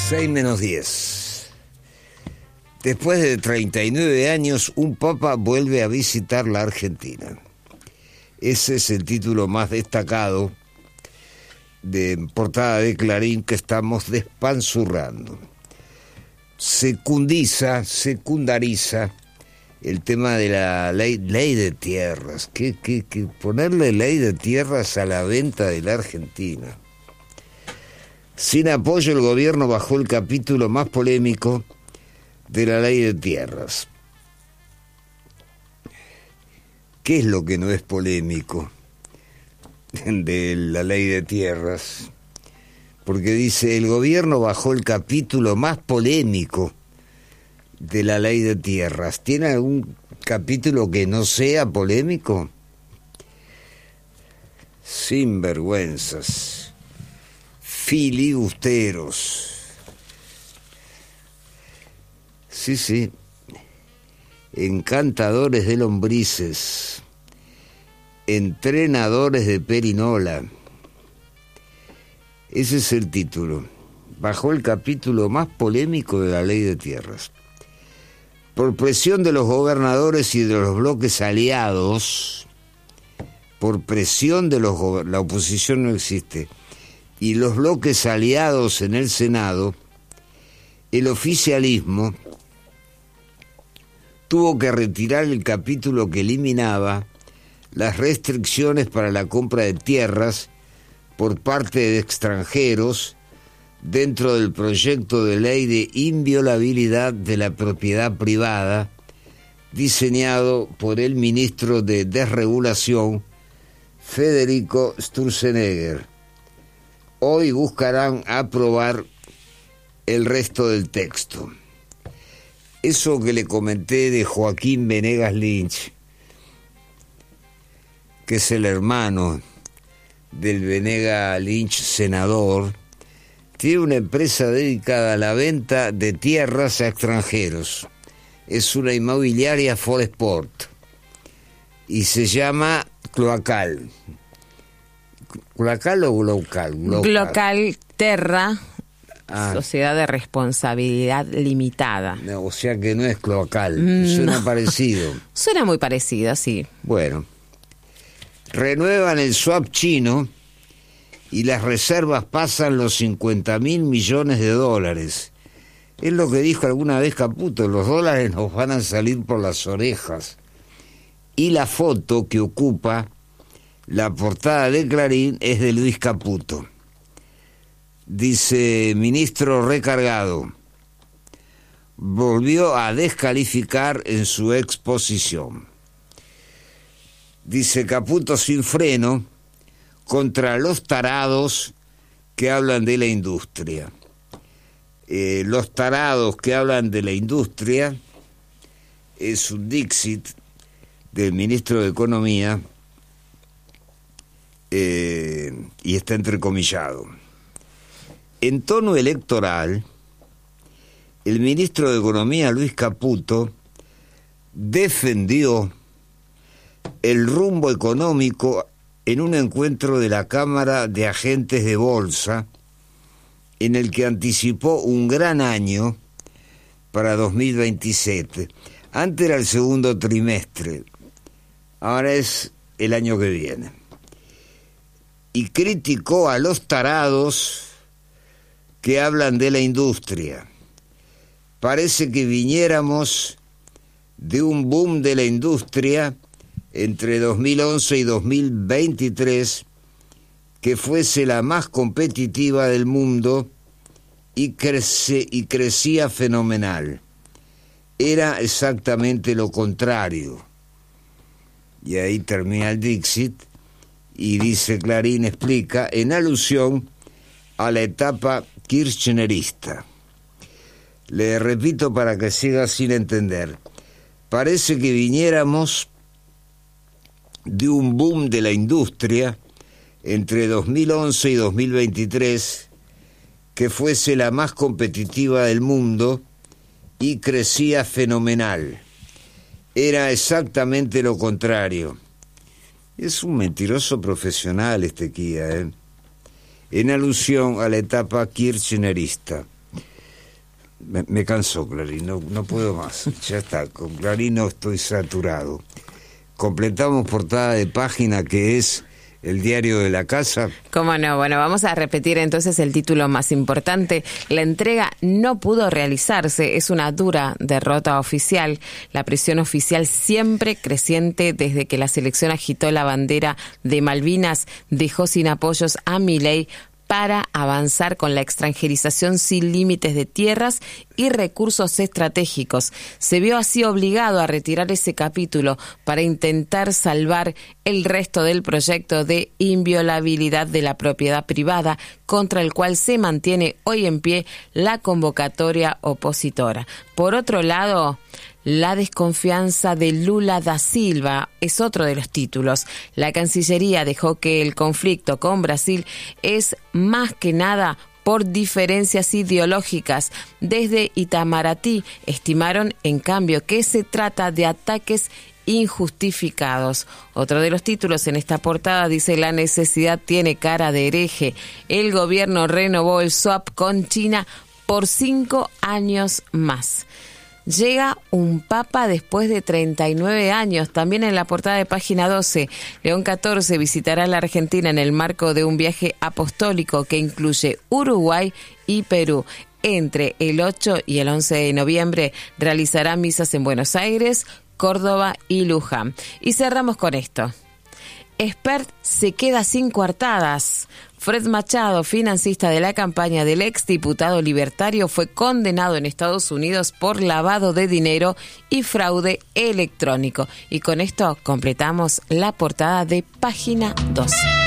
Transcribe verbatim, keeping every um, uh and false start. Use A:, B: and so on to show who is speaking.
A: seis menos diez. Después de treinta y nueve años, un papa vuelve a visitar la Argentina. Ese es el título más destacado de portada de Clarín que estamos despanzurrando. Secundiza, secundariza el tema de la ley, ley de tierras. ¿Qué, qué, qué? Ponerle ley de tierras a la venta de la Argentina. Sin apoyo, el gobierno bajó el capítulo más polémico de la ley de tierras. ¿Qué es lo que no es polémico de la ley de tierras? Porque dice, el gobierno bajó el capítulo más polémico de la ley de tierras. ¿Tiene algún capítulo que no sea polémico? Sinvergüenzas, filibusteros. Sí, sí, encantadores de lombrices, entrenadores de perinola. Ese es el título. Bajó el capítulo más polémico de la ley de tierras. Por presión de los gobernadores y de los bloques aliados, por presión de los go- la oposición no existe, y los bloques aliados en el Senado, el oficialismo tuvo que retirar el capítulo que eliminaba las restricciones para la compra de tierras por parte de extranjeros dentro del proyecto de ley de inviolabilidad de la propiedad privada diseñado por el ministro de Desregulación, Federico Sturzenegger. Hoy buscarán aprobar el resto del texto. Eso que le comenté de Joaquín Venegas Lynch, que es el hermano del Venegas Lynch senador, tiene una empresa dedicada a la venta de tierras a extranjeros. Es una inmobiliaria Foresport y se llama Cloacal. ¿Cloacal o Glocal? Glocal,
B: Glocal Terra,
A: ah.
B: Sociedad de Responsabilidad Limitada.
A: No, o sea que no es Cloacal,
B: Mm,
A: suena
B: no.
A: parecido.
B: Suena muy parecida, sí.
A: Bueno, renuevan el swap chino y las reservas pasan los cincuenta mil millones de dólares. Es lo que dijo alguna vez Caputo, los dólares nos van a salir por las orejas. Y la foto que ocupa la portada de Clarín es de Luis Caputo. Dice, ministro recargado, volvió a descalificar en su exposición. Dice Caputo sin freno contra los tarados que hablan de la industria. Eh, los tarados que hablan de la industria es un dixit del ministro de Economía eh, y está entrecomillado. En tono electoral, el ministro de Economía, Luis Caputo, defendió el rumbo económico en un encuentro de la Cámara de Agentes de Bolsa, en el que anticipó un gran año para dos mil veintisiete. Antes era el segundo trimestre, ahora es el año que viene. Y criticó a los tarados que hablan de la industria. Parece que viniéramos de un boom de la industria entre dos mil once y dos mil veintitrés, que fuese la más competitiva del mundo y, crece, y crecía fenomenal. Era exactamente lo contrario. Y ahí termina el dixit y dice Clarín, explica, en alusión a la etapa kirchnerista. Le repito para que siga sin entender. Parece que viniéramos de un boom de la industria entre dos mil once y dos mil veintitrés, que fuese la más competitiva del mundo y crecía fenomenal. Era exactamente lo contrario. Es un mentiroso profesional este Kia, ¿eh? En alusión a la etapa kirchnerista. Me, me cansó, Clarín, no, no puedo más. Ya está, con Clarín no estoy saturado. Completamos portada de página, que es el diario de la casa.
B: ¿Cómo no? Bueno, vamos a repetir entonces el título más importante. La entrega no pudo realizarse. Es una dura derrota oficial. La presión oficial, siempre creciente desde que la selección agitó la bandera de Malvinas, dejó sin apoyos a Milei para avanzar con la extranjerización sin límites de tierras y recursos estratégicos. Se vio así obligado a retirar ese capítulo para intentar salvar el resto del proyecto de inviolabilidad de la propiedad privada, contra el cual se mantiene hoy en pie la convocatoria opositora. Por otro lado, la desconfianza de Lula da Silva es otro de los títulos. La Cancillería dejó que el conflicto con Brasil es más que nada por diferencias ideológicas. Desde Itamaraty estimaron, en cambio, que se trata de ataques injustificados. Otro de los títulos en esta portada dice: la necesidad tiene cara de hereje. El gobierno renovó el swap con China por cinco años más. Llega un papa después de treinta y nueve años. También en la portada de página doce, León catorce visitará la Argentina en el marco de un viaje apostólico que incluye Uruguay y Perú. Entre el ocho y el once de noviembre realizará misas en Buenos Aires, Córdoba y Luján. Y cerramos con esto. Spert se queda sin coartadas. Fred Machado, financista de la campaña del exdiputado libertario, fue condenado en Estados Unidos por lavado de dinero y fraude electrónico. Y con esto completamos la portada de página doce.